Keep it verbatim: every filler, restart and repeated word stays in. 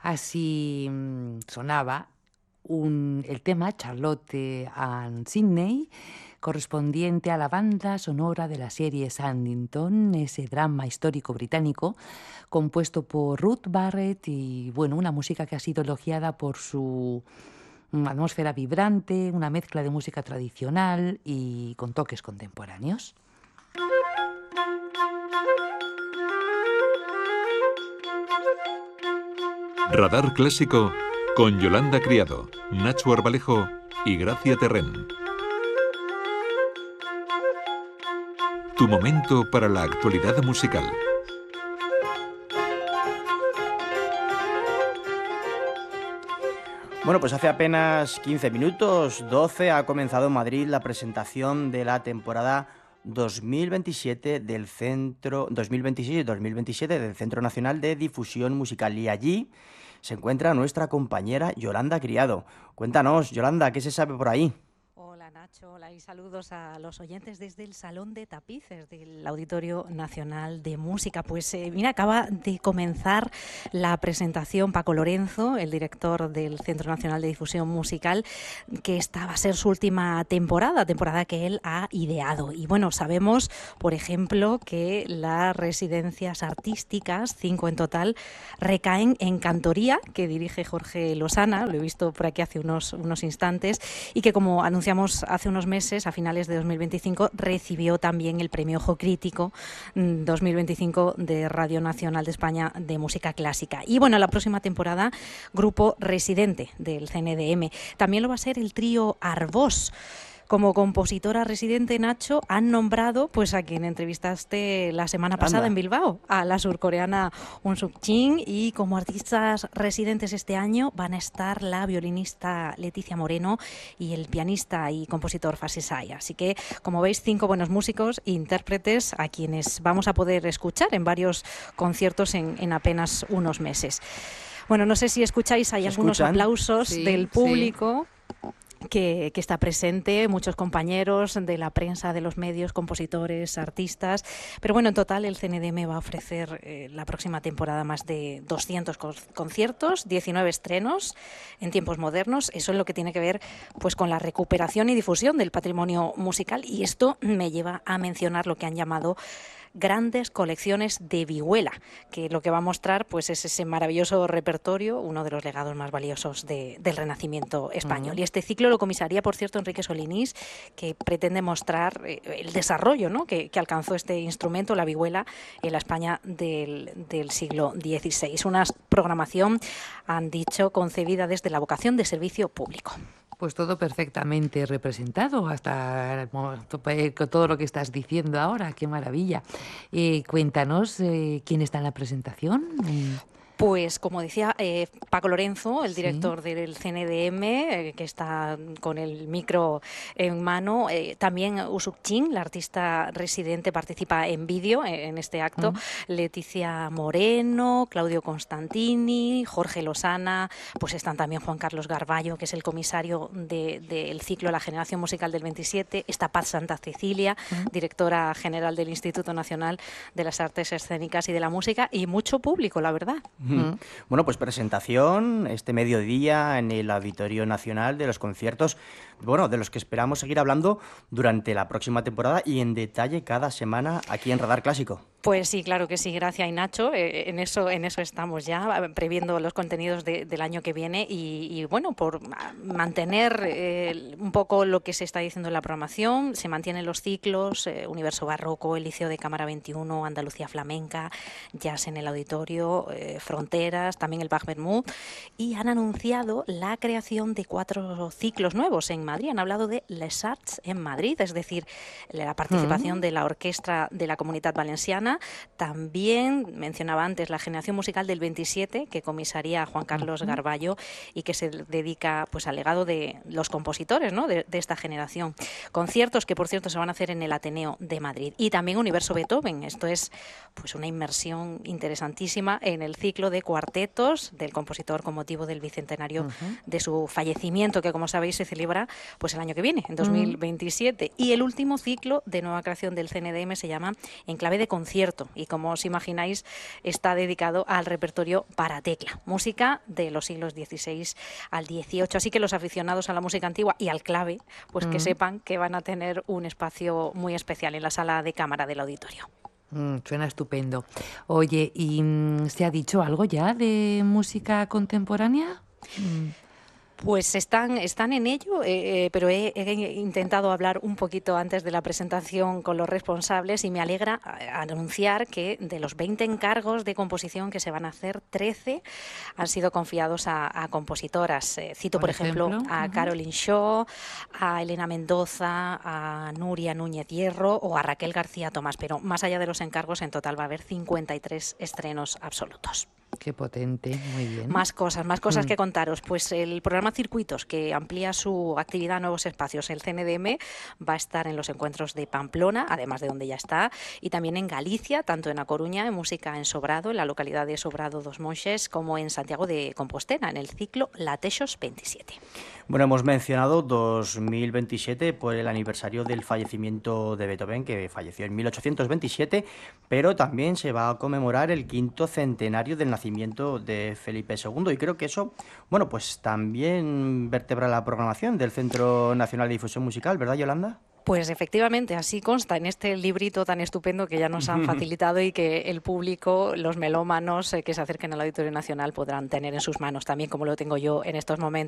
Así mm, sonaba un, el tema Charlotte and Sydney, correspondiente a la banda sonora de la serie Sanditon, ese drama histórico británico, compuesto por Ruth Barrett y, bueno, una música que ha sido elogiada por su mm, atmósfera vibrante, una mezcla de música tradicional y con toques contemporáneos. Radar Clásico con Yolanda Criado, Nacho Arbalejo y Gracia Terrén. Tu momento para la actualidad musical. Bueno, pues hace apenas quince minutos, doce, ha comenzado en Madrid la presentación de la temporada dos mil veintisiete del Centro dos mil veintiséis dos mil veintisiete del Centro Nacional de Difusión Musical, y allí se encuentra nuestra compañera Yolanda Criado. Cuéntanos, Yolanda, ¿qué se sabe por ahí? Hola Nacho, hola y saludos a los oyentes desde el Salón de Tapices del Auditorio Nacional de Música. Pues eh, mira, acaba de comenzar la presentación Paco Lorenzo, el director del Centro Nacional de Difusión Musical, que esta va a ser su última temporada, temporada que él ha ideado. Y bueno, sabemos, por ejemplo, que las residencias artísticas, cinco en total, recaen en Cantoría, que dirige Jorge Losana, lo he visto por aquí hace unos, unos instantes, y que, como anunciamos hace unos meses, a finales de dos mil veinticinco, recibió también el Premio Ojo Crítico dos mil veinticinco de Radio Nacional de España de Música Clásica. Y bueno, la próxima temporada, grupo residente del C N D M. También lo va a ser el trío Arbós. Como compositora residente, Nacho, han nombrado, pues a quien entrevistaste la semana pasada Anda. en Bilbao, a la surcoreana Un Suk Jin, y como artistas residentes este año van a estar la violinista Leticia Moreno y el pianista y compositor Fasi Sai. Así que, como veis, cinco buenos músicos e intérpretes a quienes vamos a poder escuchar en varios conciertos en, en apenas unos meses. Bueno, no sé si escucháis, hay algunos escuchan? aplausos Sí, del público. Sí. Que, que está presente, muchos compañeros de la prensa, de los medios, compositores, artistas. Pero bueno, en total el C N D M va a ofrecer eh, la próxima temporada más de doscientos conciertos, diecinueve estrenos en tiempos modernos. Eso es lo que tiene que ver, pues, con la recuperación y difusión del patrimonio musical, y esto me lleva a mencionar lo que han llamado grandes colecciones de vihuela, que lo que va a mostrar, pues, es ese maravilloso repertorio, uno de los legados más valiosos de, del Renacimiento español. Uh-huh. Y este ciclo lo comisaría, por cierto, Enrique Solinís, que pretende mostrar eh, el desarrollo, ¿no?, que, que alcanzó este instrumento, la vihuela, en la España del, del siglo dieciséis. Una programación, han dicho, concebida desde la vocación de servicio público. Pues todo perfectamente representado, hasta con todo lo que estás diciendo ahora. ¡Qué maravilla! Eh, cuéntanos, eh, ¿quién está en la presentación? Pues, como decía, eh, Paco Lorenzo, el director sí. del C N D M, eh, que está con el micro en mano. Eh, también Un Suk Jin, la artista residente, participa en vídeo eh, en este acto. Uh-huh. Leticia Moreno, Claudio Constantini, Jorge Losana. Pues están también Juan Carlos Garballo, que es el comisario del de, de ciclo La Generación Musical del veintisiete. Está Paz Santa Cecilia, uh-huh. directora general del Instituto Nacional de las Artes Escénicas y de la Música. Y mucho público, la verdad. Mm. Bueno, pues presentación este mediodía en el Auditorio Nacional de los conciertos, bueno, de los que esperamos seguir hablando durante la próxima temporada y en detalle cada semana aquí en Radar Clásico. Pues sí, claro que sí, Gracia y Nacho, eh, en eso en eso estamos ya, previendo los contenidos de, del año que viene y, y bueno, por mantener eh, un poco lo que se está diciendo en la programación, se mantienen los ciclos, eh, Universo Barroco, el Liceo de Cámara veintiuno, Andalucía Flamenca, Jazz en el Auditorio, eh, Fronteras, también el Bach Vermouth, y han anunciado la creación de cuatro ciclos nuevos en Madrid. Han hablado de Les Arts en Madrid, es decir, la participación uh-huh. de la Orquestra de la Comunitat Valenciana. También mencionaba antes la Generación Musical del veintisiete, que comisaría Juan Carlos uh-huh. Garballo y que se dedica, pues, al legado de los compositores, ¿no?, de, de esta generación. Conciertos que, por cierto, se van a hacer en el Ateneo de Madrid. Y también Universo Beethoven. Esto es, pues, una inmersión interesantísima en el ciclo ciclo de cuartetos del compositor con motivo del bicentenario uh-huh. de su fallecimiento, que como sabéis se celebra pues el año que viene, en dos mil veintisiete. Uh-huh. Y el último ciclo de nueva creación del C N D M se llama En clave de concierto y, como os imagináis, está dedicado al repertorio para tecla, música de los siglos dieciséis al dieciocho. Así que los aficionados a la música antigua y al clave, pues uh-huh. que sepan que van a tener un espacio muy especial en la sala de cámara del auditorio. Mm, suena estupendo. Oye, ¿y mm, se ha dicho algo ya de música contemporánea? Mm. Pues están, están en ello, eh, pero he, he intentado hablar un poquito antes de la presentación con los responsables y me alegra anunciar que de los veinte encargos de composición que se van a hacer, trece han sido confiados a, a compositoras. Eh, cito, por, por ejemplo, ejemplo, a uh-huh. Caroline Shaw, a Elena Mendoza, a Nuria Núñez Hierro o a Raquel García Tomás, pero más allá de los encargos, en total va a haber cincuenta y tres estrenos absolutos. Qué potente, muy bien. Más cosas, más cosas mm. que contaros. Pues el programa Circuitos, que amplía su actividad a nuevos espacios. El C N D M va a estar en los encuentros de Pamplona, además de donde ya está, y también en Galicia, tanto en A Coruña, en música en Sobrado, en la localidad de Sobrado dos Monxes, como en Santiago de Compostela, en el ciclo Latexos veintisiete. Bueno, hemos mencionado dos mil veintisiete por el aniversario del fallecimiento de Beethoven, que falleció en mil ochocientos veintisiete, pero también se va a conmemorar el quinto centenario del nacimiento de Felipe segundo, y creo que eso, bueno, pues también vertebra la programación del Centro Nacional de Difusión Musical, ¿verdad, Yolanda? Pues efectivamente, así consta en este librito tan estupendo que ya nos han facilitado y que el público, los melómanos eh, que se acerquen al Auditorio Nacional podrán tener en sus manos, también como lo tengo yo en estos momentos.